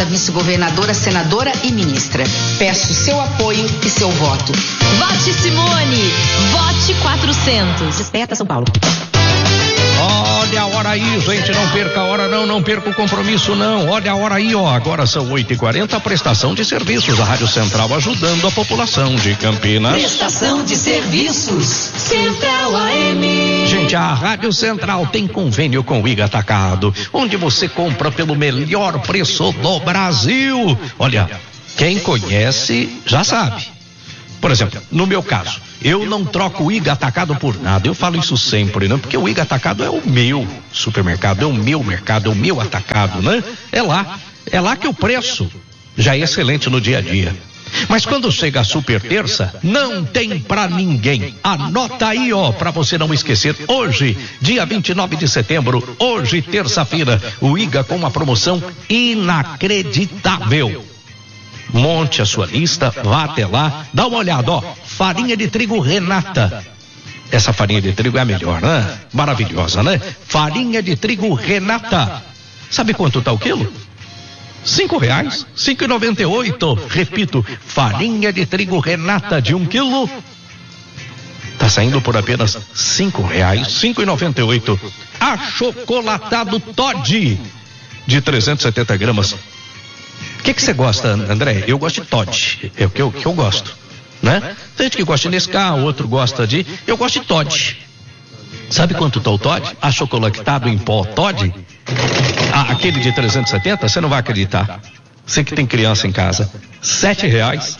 vice-governadora, senadora e ministra. Peço seu apoio e seu voto. Vote Simone! Vote 400. Desperta, São Paulo. Olha a hora aí, gente, não perca a hora não perca o compromisso não, olha a hora aí, agora são 8h40, a prestação de serviços, a Rádio Central ajudando a população de Campinas. Prestação de serviços, Central AM. Gente, a Rádio Central tem convênio com o Iga Atacado, onde você compra pelo melhor preço do Brasil. Olha, quem conhece já sabe. Por exemplo, no meu caso, eu não troco o Iga Atacado por nada. Eu falo isso sempre, né? Porque o Iga Atacado é o meu supermercado, é o meu mercado, é o meu atacado, né? É lá que o preço já é excelente no dia a dia. Mas quando chega a super terça, não tem pra ninguém. Anota aí, pra você não esquecer. Hoje, dia 29 de setembro, hoje, terça-feira, o Iga com uma promoção inacreditável. Monte a sua lista, vá até lá, dá uma olhada, farinha de trigo Renata. Essa farinha de trigo é a melhor, né? Maravilhosa, né? Farinha de trigo Renata. Sabe quanto tá o quilo? R$5, 5,98. Repito, farinha de trigo Renata de 1 quilo. Tá saindo por apenas R$5, 5,98. Achocolatado Toddy de 370 gramas. O que você gosta, André? Eu gosto de Toddy, é o que eu gosto, né? Tem gente que gosta de Nescau, outro gosta de... Eu gosto de Toddy. Sabe quanto tá o Toddy? Achocolatado em pó Toddy? Aquele de 370, você não vai acreditar. Você que tem criança em casa. R$7,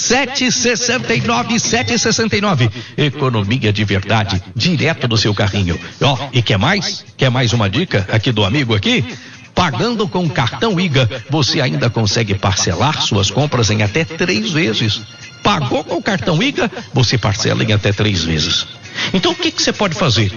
7,69. Economia de verdade, direto do seu carrinho. E quer mais? Quer mais uma dica aqui do amigo aqui? Pagando com cartão Iga, você ainda consegue parcelar suas compras em até 3 vezes. Pagou com o cartão Iga, você parcela em até 3 vezes. Então o que você pode fazer?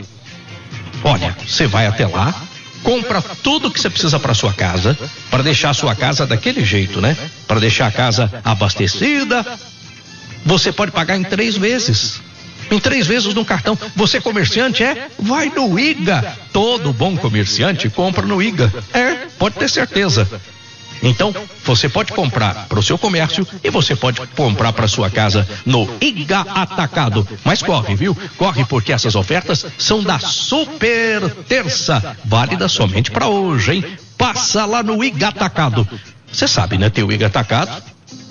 Olha, você vai até lá, compra tudo que você precisa para sua casa, para deixar a sua casa daquele jeito, né? Para deixar a casa abastecida. Você pode pagar em 3 vezes. Em 3 vezes no cartão. Você comerciante vai no Iga. Todo bom comerciante compra no Iga. Pode ter certeza. Então, você pode comprar para o seu comércio e você pode comprar para sua casa no Iga Atacado. Mas corre, viu? Corre, porque essas ofertas são da super terça, válida somente para hoje, hein? Passa lá no Iga Atacado. Você sabe, né? Tem o Iga Atacado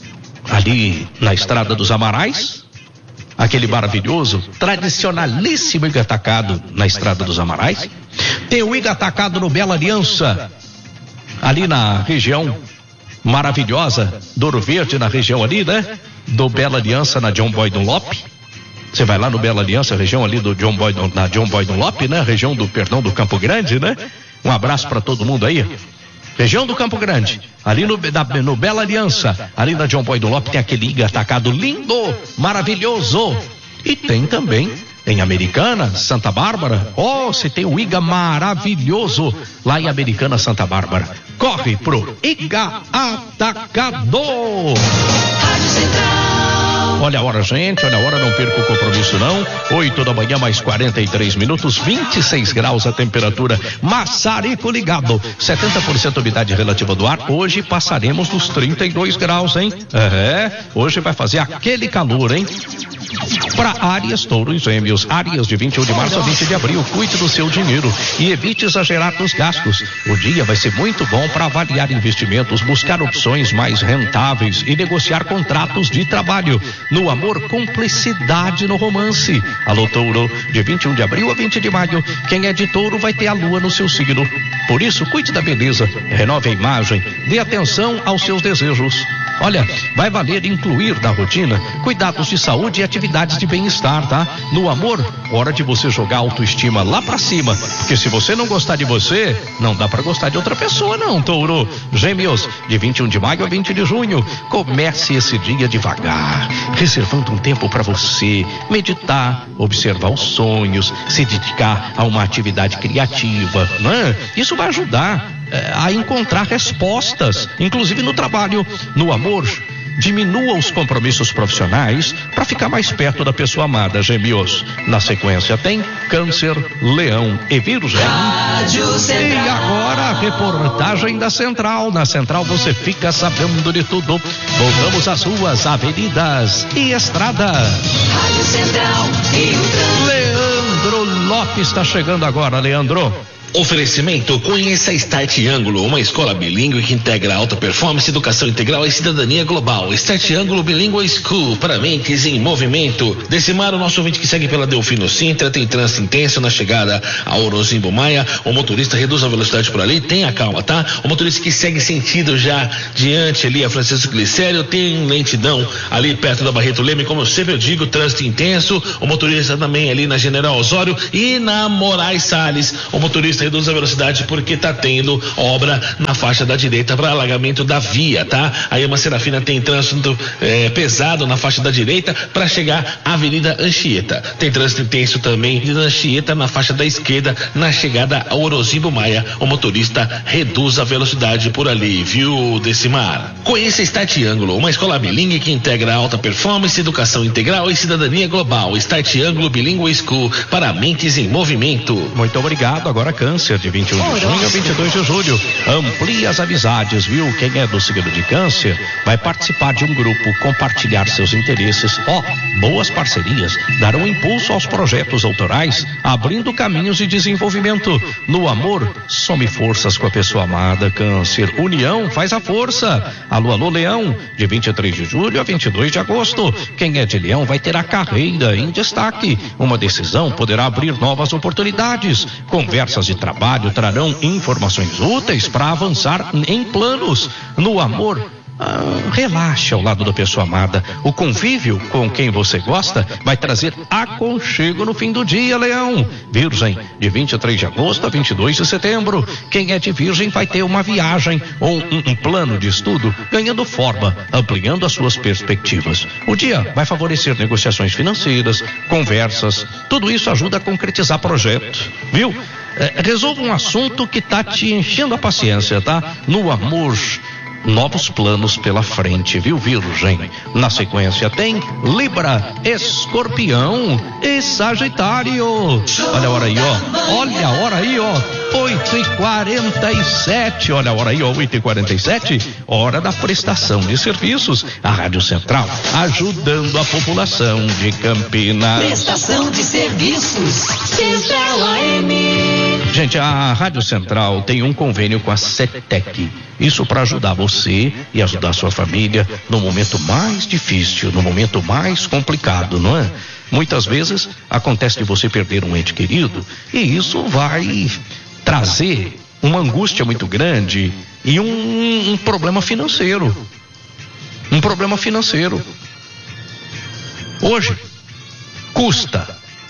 ali na Estrada dos Amarais. Aquele maravilhoso, tradicionalíssimo Iga Atacado na Estrada dos Amarais. Tem o Iga Atacado no Bela Aliança, ali na região maravilhosa do Ouro Verde, na região ali, né? Do Bela Aliança, na John Boy Dunlop. Você vai lá no Bela Aliança, região ali do John Boy Dunlop, né? Região do Campo Grande, né? Um abraço para todo mundo aí. Região do Campo Grande, ali no Bela Aliança, ali na John Boy Dunlop, tem aquele Iga Atacado lindo, maravilhoso. E tem também em Americana, Santa Bárbara. Se tem o Iga maravilhoso lá em Americana, Santa Bárbara. Corre pro Iga Atacado. Rádio Central. Olha a hora, gente, olha a hora, não perca o compromisso não. 8 da manhã, mais 43 minutos, 26 graus a temperatura. Massarico ligado, 70% umidade relativa do ar. Hoje passaremos dos 32 graus, hein? Hoje vai fazer aquele calor, hein? Para Áries, Touro e Gêmeos, Áries de 21 de março a 20 de abril, cuide do seu dinheiro e evite exagerar nos gastos. O dia vai ser muito bom para avaliar investimentos, buscar opções mais rentáveis e negociar contratos de trabalho. No amor, cumplicidade no romance. Alô, Touro, de 21 de abril a 20 de maio, quem é de Touro vai ter a lua no seu signo. Por isso, cuide da beleza, renove a imagem, dê atenção aos seus desejos. Olha, vai valer incluir na rotina cuidados de saúde e atividades de bem-estar, tá? No amor, hora de você jogar a autoestima lá pra cima, porque se você não gostar de você, não dá pra gostar de outra pessoa não, Touro. Gêmeos, de 21 de maio a 20 de junho, comece esse dia devagar, reservando um tempo pra você meditar, observar os sonhos, se dedicar a uma atividade criativa, né? Isso vai ajudar a encontrar respostas, inclusive no trabalho. No amor, diminua os compromissos profissionais para ficar mais perto da pessoa amada, gêmeos. Na sequência tem Câncer, Leão e Virgem. E agora a reportagem da Central. Na Central você fica sabendo de tudo. Voltamos às ruas, avenidas e estradas. Rádio Central e o Leandro Lopes está chegando agora, Leandro. Oferecimento: conheça a Start Ângulo, uma escola bilíngue que integra alta performance, educação integral e cidadania global. Start Ângulo Bilingual School, para mentes em movimento. Decimar, o nosso ouvinte que segue pela Delfino Sintra, tem trânsito intenso na chegada a Orozimbo Maia. O motorista reduz a velocidade por ali, tenha calma, tá? O motorista que segue sentido já diante ali a Francisco Glicério, tem lentidão ali perto da Barreto Leme, como eu sempre digo, trânsito intenso. O motorista também ali na General Osório e na Moraes Salles. O motorista reduz a velocidade porque tá tendo obra na faixa da direita para alagamento da via, tá? Aí uma Serafina tem trânsito pesado na faixa da direita para chegar à Avenida Anchieta. Tem trânsito intenso também na Anchieta na faixa da esquerda na chegada a Orozimbo Maia. O motorista reduz a velocidade por ali, viu, Decimar? Conheça Start Ângulo, uma escola bilíngue que integra alta performance, educação integral e cidadania global. Start Ângulo Bilingual School, para mentes em movimento. Muito obrigado. Agora Câncer, de 21 de junho a 22 de julho. Amplie as amizades, viu? Quem é do signo de Câncer vai participar de um grupo, compartilhar seus interesses. Boas parcerias darão impulso aos projetos autorais, abrindo caminhos de desenvolvimento. No amor, some forças com a pessoa amada, Câncer. União faz a força. Alô, Leão, de 23 de julho a 22 de agosto. Quem é de Leão vai ter a carreira em destaque. Uma decisão poderá abrir novas oportunidades. Conversas de trabalho trarão informações úteis para avançar em planos. No amor, relaxe ao lado da pessoa amada. O convívio com quem você gosta vai trazer aconchego no fim do dia, Leão. Virgem, de 23 de agosto a 22 de setembro. Quem é de Virgem vai ter uma viagem ou um plano de estudo ganhando forma, ampliando as suas perspectivas. O dia vai favorecer negociações financeiras, conversas. Tudo isso ajuda a concretizar projetos, viu? Resolva um assunto que tá te enchendo a paciência, tá? No amor, novos planos pela frente, viu, Virgem? Na sequência tem Libra, Escorpião e Sagitário. Olha a hora aí, ó. Olha a hora aí, ó. 8h47. Olha a hora aí, ó. 8h47. Hora da prestação de serviços. A Rádio Central ajudando a população de Campinas. Prestação de serviços. Central AM. Gente, a Rádio Central tem um convênio com a CETEC. Isso para ajudar você e ajudar a sua família no momento mais difícil, no momento mais complicado, não é? Muitas vezes acontece de você perder um ente querido e isso vai trazer uma angústia muito grande e um problema financeiro. Um problema financeiro. Hoje custa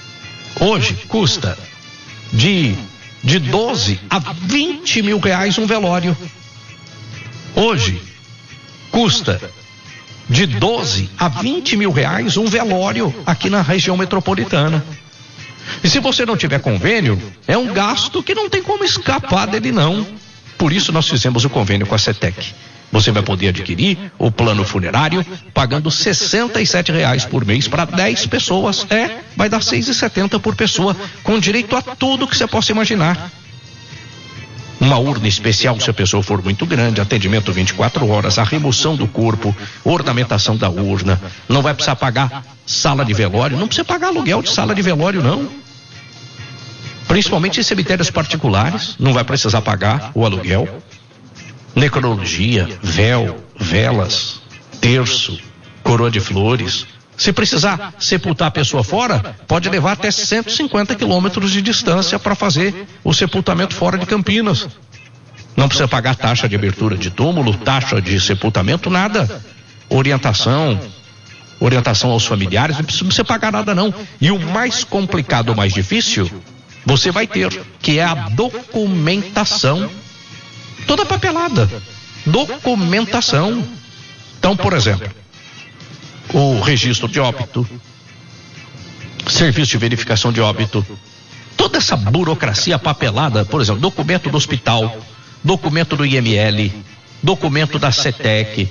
de 12 a 20 mil reais um velório. Hoje custa de 12 a 20 mil reais um velório aqui na região metropolitana. E se você não tiver convênio, é um gasto que não tem como escapar dele não. Por isso nós fizemos o convênio com a CETEC. Você vai poder adquirir o plano funerário pagando R$ 67 por mês para 10 pessoas. Vai dar R$ 6,70 por pessoa, com direito a tudo que você possa imaginar. Uma urna especial se a pessoa for muito grande, atendimento 24 horas, a remoção do corpo, ornamentação da urna. Não vai precisar pagar sala de velório, não precisa pagar aluguel de sala de velório não. Principalmente em cemitérios particulares, não vai precisar pagar o aluguel. Necrologia, véu, velas, terço, coroa de flores. Se precisar sepultar a pessoa fora, pode levar até 150 quilômetros de distância para fazer o sepultamento fora de Campinas. Não precisa pagar taxa de abertura de túmulo, taxa de sepultamento, nada. Orientação aos familiares, não precisa pagar nada não. E o mais complicado, o mais difícil, você vai ter, que é a documentação. Toda papelada. Documentação. Então, por exemplo, o registro de óbito, serviço de verificação de óbito, toda essa burocracia papelada, por exemplo, documento do hospital, documento do IML, documento da CETEC,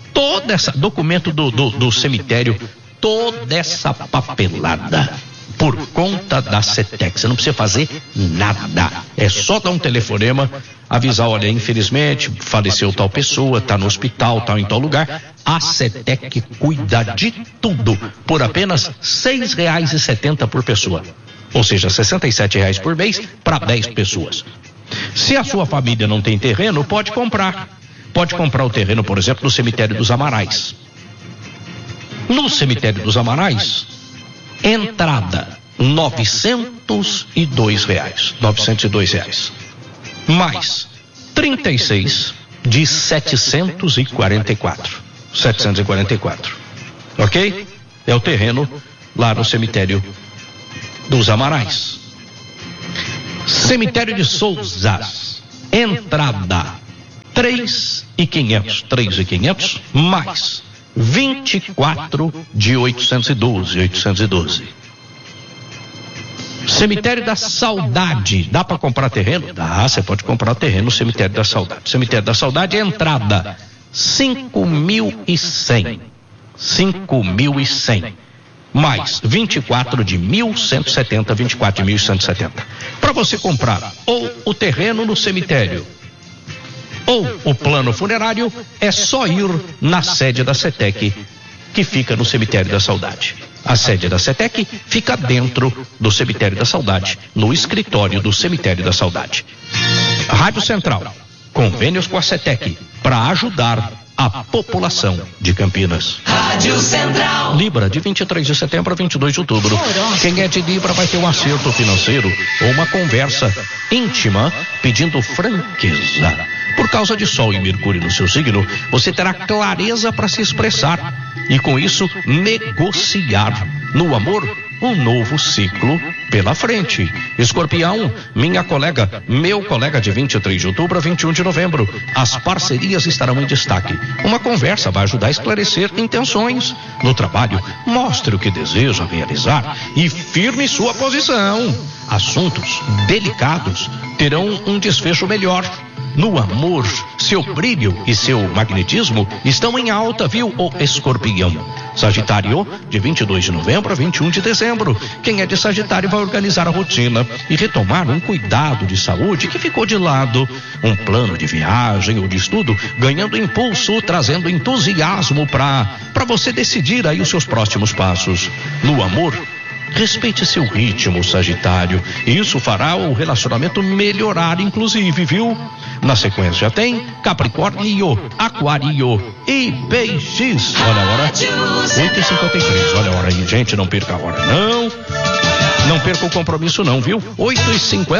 Toda essa documento do cemitério, toda essa papelada por conta da CETEC. Você não precisa fazer nada. É só dar um telefonema, avisar, olha, infelizmente faleceu tal pessoa, tá no hospital, tal em tal lugar. A CETEC cuida de tudo por apenas R$ 6,70 por pessoa. Ou seja, R$ 67 por mês para 10 pessoas. Se a sua família não tem terreno, pode comprar. Pode comprar o terreno, por exemplo, no cemitério dos Amarais. No cemitério dos Amarais, entrada R$ 902. Mais 36 de 744. Ok? É o terreno lá no cemitério dos Amarais. Cemitério de Sousas, entrada 3.500 mais 24 de 812. Cemitério da Saudade, dá para comprar terreno? Dá, você pode comprar terreno no Cemitério da Saudade. Cemitério da Saudade, entrada 5.100 mais 24 de 1.170. Para você comprar ou o terreno no cemitério ou o plano funerário, é só ir na sede da CETEC, que fica no Cemitério da Saudade. A sede da CETEC fica dentro do Cemitério da Saudade, no escritório do Cemitério da Saudade. Rádio Central, convênios com a CETEC para ajudar a população de Campinas. Rádio Central. Libra, de 23 de setembro a 22 de outubro. Quem é de Libra vai ter um acerto financeiro ou uma conversa íntima pedindo franqueza. Por causa de Sol e Mercúrio no seu signo, você terá clareza para se expressar e, com isso, negociar. No amor, um novo ciclo pela frente. Escorpião, meu colega de 23 de outubro a 21 de novembro. As parcerias estarão em destaque. Uma conversa vai ajudar a esclarecer intenções. No trabalho, mostre o que deseja realizar e firme sua posição. Assuntos delicados terão um desfecho melhor. No amor, seu brilho e seu magnetismo estão em alta, viu, ô Escorpião? Sagitário, de 22 de novembro a 21 de dezembro. Quem é de Sagitário vai organizar a rotina e retomar um cuidado de saúde que ficou de lado. Um plano de viagem ou de estudo ganhando impulso, trazendo entusiasmo para você decidir aí os seus próximos passos. No amor, respeite seu ritmo, Sagitário. Isso fará o relacionamento melhorar, inclusive, viu? Na sequência tem Capricórnio, Aquário e Peixes. Olha a hora, 8h53. Olha a hora aí, gente, não perca a hora, não. Não perca o compromisso não, viu? 8h50.